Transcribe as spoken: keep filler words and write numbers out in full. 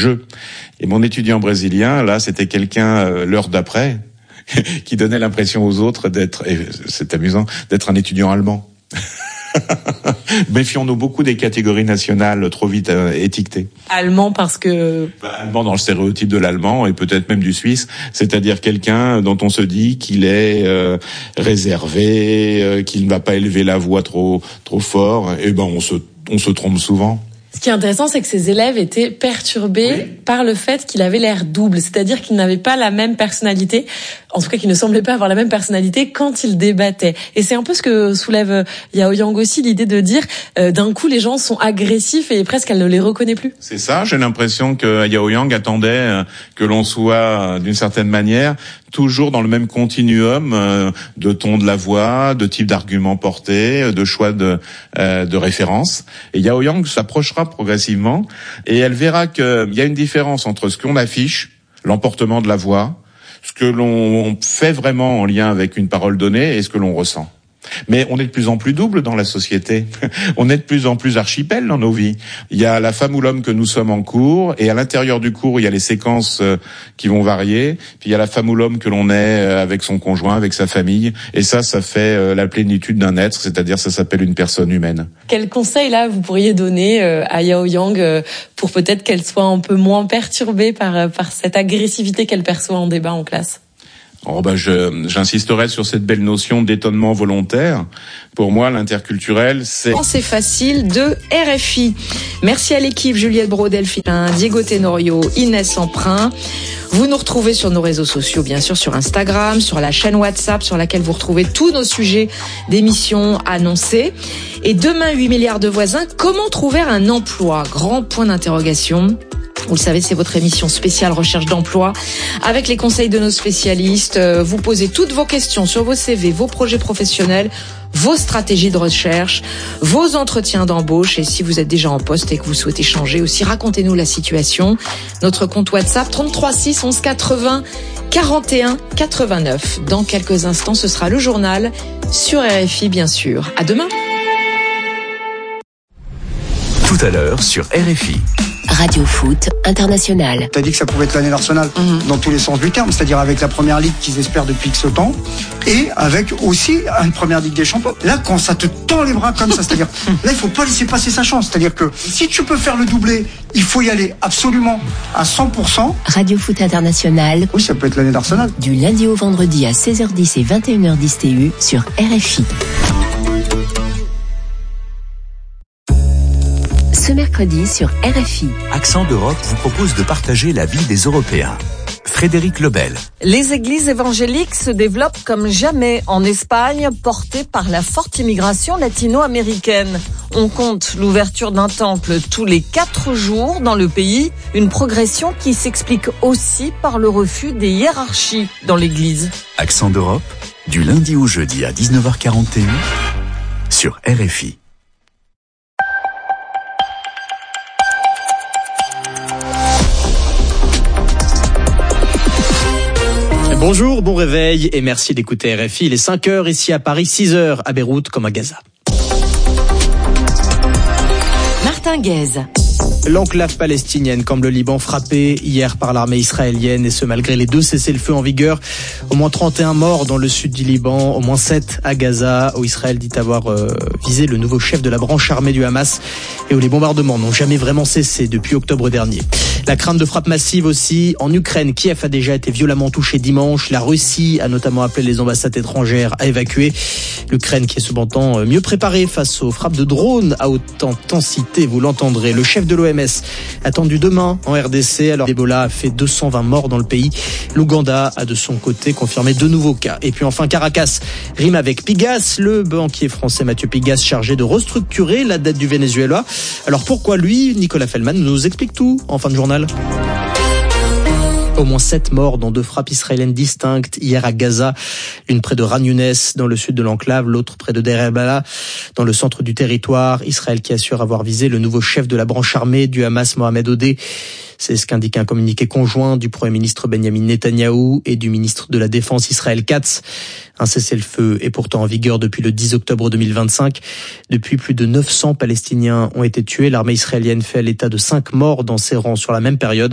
je. Et mon étudiant brésilien, là, c'était quelqu'un euh, l'heure d'après qui donnait l'impression aux autres d'être, et c'est amusant, d'être un étudiant allemand. Méfions-nous beaucoup des catégories nationales trop vite euh, étiquetées. Allemand parce que... Bah, allemand dans le stéréotype de l'allemand et peut-être même du suisse, c'est-à-dire quelqu'un dont on se dit qu'il est euh, réservé, euh, qu'il ne va pas élever la voix trop trop fort. Et ben on se on se trompe souvent. Ce qui est intéressant, c'est que ces élèves étaient perturbés oui. par le fait qu'il avait l'air double, c'est-à-dire qu'il n'avait pas la même personnalité, en tout cas qu'il ne semblait pas avoir la même personnalité quand il débattait. Et c'est un peu ce que soulève Yao Yang aussi, l'idée de dire euh, d'un coup les gens sont agressifs et presque elle ne les reconnaît plus. C'est ça, j'ai l'impression que Yao Yang attendait que l'on soit d'une certaine manière toujours dans le même continuum euh, de ton de la voix, de type d'argument porté, de choix de euh, de référence. Et Yao Yang s'approchera progressivement et elle verra qu'il y a une différence entre ce qu'on affiche, l'emportement de la voix, ce que l'on fait vraiment en lien avec une parole donnée et ce que l'on ressent. Mais on est de plus en plus double dans la société. On est de plus en plus archipel dans nos vies. Il y a la femme ou l'homme que nous sommes en cours, et à l'intérieur du cours, il y a les séquences qui vont varier. Puis il y a la femme ou l'homme que l'on est avec son conjoint, avec sa famille. Et ça, ça fait la plénitude d'un être, c'est-à-dire ça s'appelle une personne humaine. Quel conseil, là, vous pourriez donner à Yao Yang pour peut-être qu'elle soit un peu moins perturbée par, par cette agressivité qu'elle perçoit en débat en classe ? Oh ben je, j'insisterai sur cette belle notion d'étonnement volontaire. Pour moi, l'interculturel, c'est... C'est facile de R F I. Merci à l'équipe, Juliette Braud-Delphin, Diego Tenorio, Inès Emprunt. Vous nous retrouvez sur nos réseaux sociaux, bien sûr, sur Instagram, sur la chaîne WhatsApp, sur laquelle vous retrouvez tous nos sujets d'émissions annoncés. Et demain, huit milliards de voisins, comment trouver un emploi ? Grand point d'interrogation. Vous le savez, c'est votre émission spéciale recherche d'emploi. Avec les conseils de nos spécialistes, vous posez toutes vos questions sur vos C V, vos projets professionnels, vos stratégies de recherche, vos entretiens d'embauche. Et si vous êtes déjà en poste et que vous souhaitez changer aussi, racontez-nous la situation. Notre compte WhatsApp trente-trois six onze quatre-vingts quarante et un quatre-vingt-neuf. Dans quelques instants, ce sera le journal sur R F I, bien sûr. À demain. Tout à l'heure sur R F I. Radio Foot International. T'as dit que ça pouvait être l'année d'Arsenal mmh. dans tous les sens du terme, c'est-à-dire avec la première ligue qu'ils espèrent depuis X temps et avec aussi une première ligue des champions. Là, quand ça te tend les bras comme ça, c'est-à-dire là, il faut pas laisser passer sa chance. C'est-à-dire que si tu peux faire le doublé, il faut y aller absolument à cent pour cent. Radio Foot International. Oui, ça peut être l'année d'Arsenal. Du lundi au vendredi à seize heures dix et vingt et une heures dix T U sur R F I. Ce mercredi sur R F I. Accent d'Europe vous propose de partager la vie des Européens. Frédéric Lebel. Les églises évangéliques se développent comme jamais en Espagne, portées par la forte immigration latino-américaine. On compte l'ouverture d'un temple tous les quatre jours dans le pays, une progression qui s'explique aussi par le refus des hiérarchies dans l'église. Accent d'Europe, du lundi au jeudi à dix-neuf heures quarante et un sur R F I. Bonjour, bon réveil et merci d'écouter R F I. Il est cinq heures ici à Paris, six heures à Beyrouth comme à Gaza. Martin Guez. L'enclave palestinienne comme le Liban frappée hier par l'armée israélienne et ce malgré les deux cessez-le-feu en vigueur. Au moins trente et un morts dans le sud du Liban, au moins sept à Gaza où Israël dit avoir euh, visé le nouveau chef de la branche armée du Hamas et où les bombardements n'ont jamais vraiment cessé depuis octobre dernier. La crainte de frappe massive aussi en Ukraine. Kiev a déjà été violemment touché dimanche. La Russie a notamment appelé les ambassades étrangères à évacuer. L'Ukraine qui est cependant mieux préparée face aux frappes de drones à haute intensité, vous l'entendrez. Le chef de l'O M S attendu demain en R D C alors l'Ebola a fait deux cent vingt morts dans le pays. L'Ouganda a de son côté confirmé deux nouveaux cas. Et puis enfin Caracas rime avec Pigas, le banquier français Mathieu Pigas chargé de restructurer la dette du Venezuela. Alors pourquoi lui? Nicolas Fellman nous explique tout en fin de journal. Au moins sept morts dans deux frappes israéliennes distinctes hier à Gaza, une près de Khan Younes dans le sud de l'enclave, l'autre près de Deir el-Balah dans le centre du territoire. Israël qui assure avoir visé le nouveau chef de la branche armée du Hamas, Mohamed Odeh. C'est ce qu'indique un communiqué conjoint du Premier ministre Benjamin Netanyahou et du ministre de la Défense Israël Katz. Un cessez-le-feu est pourtant en vigueur depuis le dix octobre deux mille vingt-cinq. Depuis, plus de neuf cents Palestiniens ont été tués. L'armée israélienne fait l'état de cinq morts dans ses rangs sur la même période.